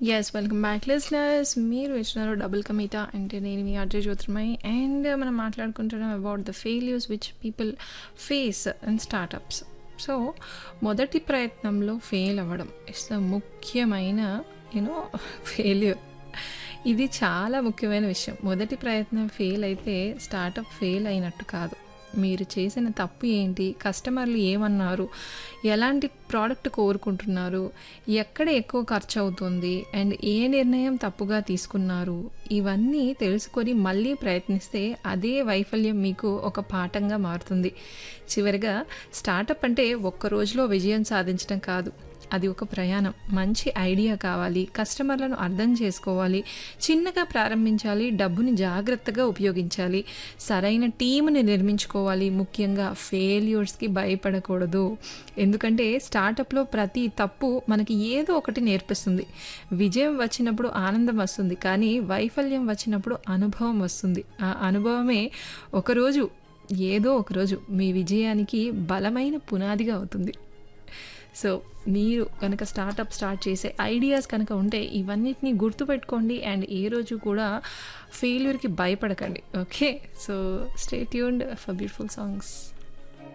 Yes. Welcome back listeners. మీరు ఇచ్చినారు double కమీటా అంటే నేను మీ అజయ్ జ్యోతిర్మయి. అండ్ మనం మాట్లాడుకుంటున్నాం about the failures which people face in startups. So మొదటి ప్రయత్నంలో ఫెయిల్ అవ్వడం ఇట్స్ ద ముఖ్యమైన యూనో ఫెయిల్యూర్. ఇది చాలా ముఖ్యమైన విషయం. మొదటి ప్రయత్నం ఫెయిల్ అయితే స్టార్టప్ ఫెయిల్ అయినట్టు కాదు. మీరు చేసిన తప్పు ఏంటి, కస్టమర్లు ఏమన్నారు, ఎలాంటి ప్రోడక్ట్ కోరుకుంటున్నారు, ఎక్కడ ఎక్కువ ఖర్చు అవుతుంది, అండ్ ఏ నిర్ణయం తప్పుగా తీసుకున్నారు, ఇవన్నీ తెలుసుకొని మళ్ళీ ప్రయత్నిస్తే అదే వైఫల్యం మీకు ఒక పాఠంగా మారుతుంది. చివరిగా స్టార్టప్ అంటే ఒక్క రోజులో విజయం సాధించడం కాదు, అది ఒక ప్రయాణం. మంచి ఐడియా కావాలి, కస్టమర్లను అర్థం చేసుకోవాలి, చిన్నగా ప్రారంభించాలి, డబ్బుని జాగ్రత్తగా ఉపయోగించాలి, సరైన టీంని నిర్మించుకోవాలి. ముఖ్యంగా ఫెయిల్యూర్స్కి భయపడకూడదు. ఎందుకంటే స్టార్టప్లో ప్రతి తప్పు మనకి ఏదో ఒకటి నేర్పిస్తుంది. విజయం వచ్చినప్పుడు ఆనందం వస్తుంది, కానీ వైఫల్యం వచ్చినప్పుడు అనుభవం వస్తుంది. ఆ అనుభవమే ఏదో ఒకరోజు మీ విజయానికి బలమైన పునాదిగా అవుతుంది. సో మీరు కనుక స్టార్ట్ చేసే ఐడియాస్ కనుక ఉంటే ఇవన్నిటిని గుర్తుపెట్టుకోండి. అండ్ ఏ రోజు కూడా ఫెయిల్యూర్కి భయపడకండి. Okay, so stay tuned for beautiful songs.